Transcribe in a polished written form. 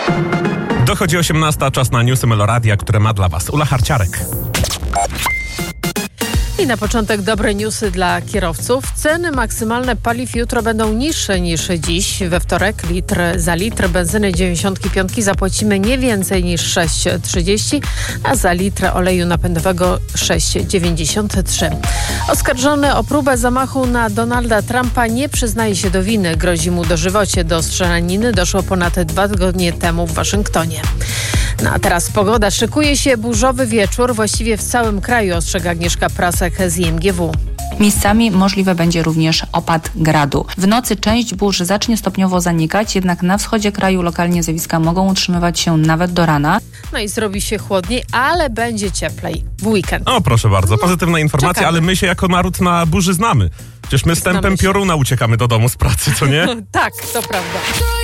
Dochodzi 18, czas na newsy Meloradia, które ma dla Was Ula Harciarek. I na początek dobre newsy dla kierowców. Ceny maksymalne paliw jutro będą niższe niż dziś. We wtorek za litr benzyny 95 zapłacimy nie więcej niż 6,30, a za litr oleju napędowego 6,93. Oskarżony o próbę zamachu na Donalda Trumpa nie przyznaje się do winy. Grozi mu dożywocie. Do strzelaniny doszło ponad 2 tygodnie temu w Waszyngtonie. No a teraz pogoda. Szykuje się burzowy wieczór właściwie w całym kraju, ostrzega Agnieszka Prasek z IMGW. Miejscami możliwe będzie również opad gradu. W nocy część burz zacznie stopniowo zanikać, jednak na wschodzie kraju lokalnie zjawiska mogą utrzymywać się nawet do rana. No i zrobi się chłodniej, ale będzie cieplej w weekend. O, proszę bardzo, pozytywna informacja, czekamy. ale my się jako naród na burzy znamy. Przecież my z tempem pioruna uciekamy do domu z pracy, co nie? Tak, to prawda.